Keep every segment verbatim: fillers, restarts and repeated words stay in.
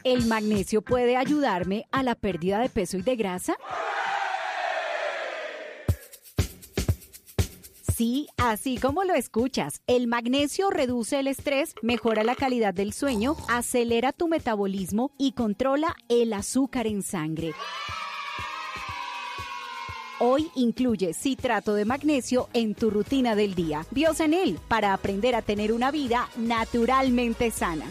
¿El magnesio puede ayudarme a la pérdida de peso y de grasa? Sí, así como lo escuchas, el magnesio reduce el estrés, mejora la calidad del sueño, acelera tu metabolismo y controla el azúcar en sangre. Hoy incluye citrato de magnesio en tu rutina del día. Biosenil, para aprender a tener una vida naturalmente sana.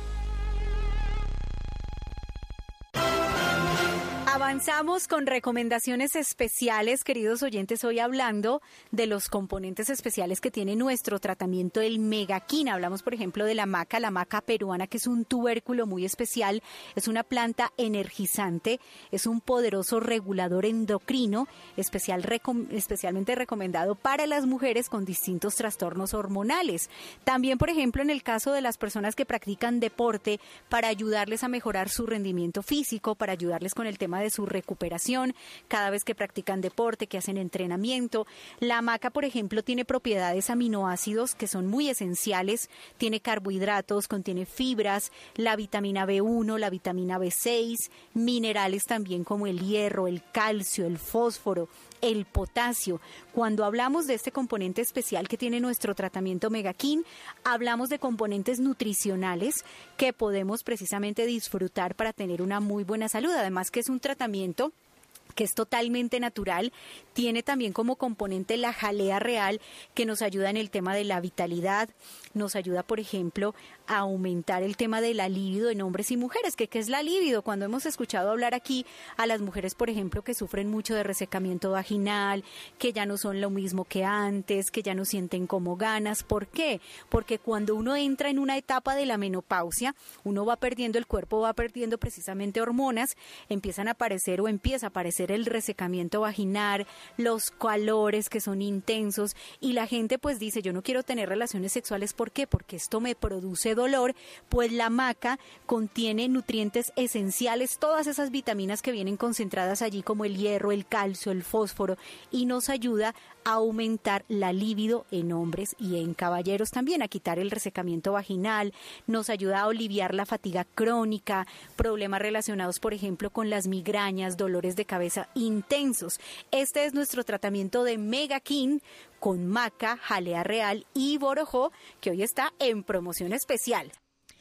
Avanzamos con recomendaciones especiales, queridos oyentes, hoy hablando de los componentes especiales que tiene nuestro tratamiento el Megakin. Hablamos, por ejemplo, de la maca, la maca peruana, que es un tubérculo muy especial, es una planta energizante, es un poderoso regulador endocrino, especial, recom- especialmente recomendado para las mujeres con distintos trastornos hormonales. También, por ejemplo, en el caso de las personas que practican deporte, para ayudarles a mejorar su rendimiento físico, para ayudarles con el tema de su recuperación, cada vez que practican deporte, que hacen entrenamiento. La maca, por ejemplo, tiene propiedades aminoácidos que son muy esenciales, tiene carbohidratos, contiene fibras, la vitamina B uno, la vitamina B seis, minerales también como el hierro, el calcio, el fósforo, el potasio. Cuando hablamos de este componente especial que tiene nuestro tratamiento Megakin, hablamos de componentes nutricionales que podemos precisamente disfrutar para tener una muy buena salud. Además que es un tratamiento que es totalmente natural, tiene también como componente la jalea real que nos ayuda en el tema de la vitalidad, nos ayuda, por ejemplo, a aumentar el tema de la libido en hombres y mujeres. ¿Qué, qué es la libido? Cuando hemos escuchado hablar aquí a las mujeres, por ejemplo, que sufren mucho de resecamiento vaginal, que ya no son lo mismo que antes, que ya no sienten como ganas. ¿Por qué? Porque cuando uno entra en una etapa de la menopausia, uno va perdiendo, el cuerpo va perdiendo precisamente hormonas, empiezan a aparecer o empieza a aparecer el resecamiento vaginal, los calores que son intensos y la gente pues dice, yo no quiero tener relaciones sexuales. ¿Por qué? Porque esto me produce dolor. Pues la maca contiene nutrientes esenciales, todas esas vitaminas que vienen concentradas allí como el hierro, el calcio, el fósforo, y nos ayuda a aumentar la libido en hombres y en caballeros también, a quitar el resecamiento vaginal, nos ayuda a aliviar la fatiga crónica, problemas relacionados por ejemplo con las migrañas, dolores de cabeza intensos. Este es nuestro tratamiento de Megakin con maca, jalea real y borojó, que hoy está en promoción especial.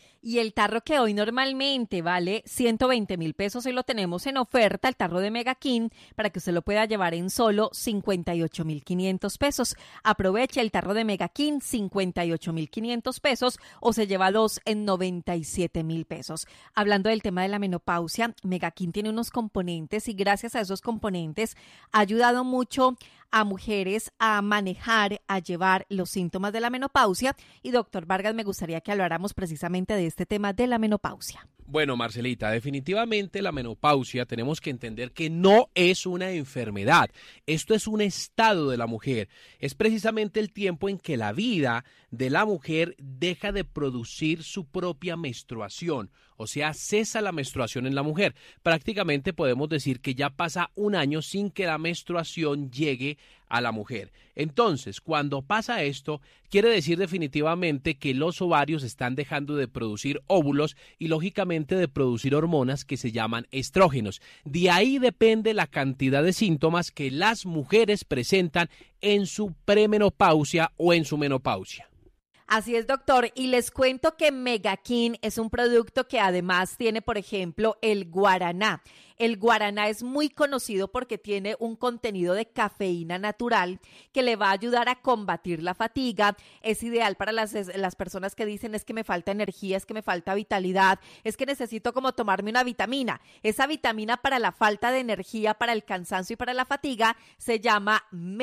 Y el tarro que hoy normalmente vale ciento veinte mil pesos, hoy lo tenemos en oferta, el tarro de Megakin, para que usted lo pueda llevar en solo cincuenta y ocho mil quinientos pesos. Aproveche el tarro de Megakin, cincuenta y ocho mil quinientos pesos, o se lleva dos en noventa y siete mil pesos. Hablando del tema de la menopausia, Megakin tiene unos componentes y gracias a esos componentes ha ayudado mucho a mujeres a manejar, a llevar los síntomas de la menopausia. Y doctor Vargas, me gustaría que habláramos precisamente de este tema de la menopausia. Bueno, Marcelita, definitivamente la menopausia tenemos que entender que no es una enfermedad. Esto es un estado de la mujer. Es precisamente el tiempo en que la vida de la mujer deja de producir su propia menstruación. O sea, cesa la menstruación en la mujer. Prácticamente podemos decir que ya pasa un año sin que la menstruación llegue a la mujer. Entonces, cuando pasa esto, quiere decir definitivamente que los ovarios están dejando de producir óvulos y lógicamente de producir hormonas que se llaman estrógenos. De ahí depende la cantidad de síntomas que las mujeres presentan en su premenopausia o en su menopausia. Así es, doctor, y les cuento que Megakin es un producto que además tiene, por ejemplo, el guaraná. El guaraná es muy conocido porque tiene un contenido de cafeína natural que le va a ayudar a combatir la fatiga. Es ideal para las, las personas que dicen es que me falta energía, es que me falta vitalidad, es que necesito como tomarme una vitamina. Esa vitamina para la falta de energía, para el cansancio y para la fatiga se llama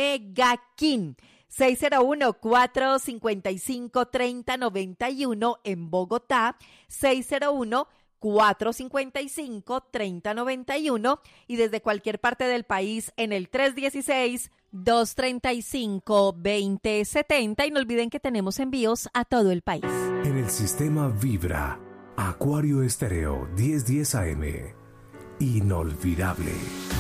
Megakin. seis cero uno, cuatro cinco cinco, tres cero nueve uno en Bogotá, seis cero uno, cuatro cinco cinco, tres cero nueve uno y desde cualquier parte del país en el tres uno seis, dos tres cinco, dos cero siete cero y no olviden que tenemos envíos a todo el país. En el sistema Vibra, Acuario Estéreo diez diez A M. Inolvidable.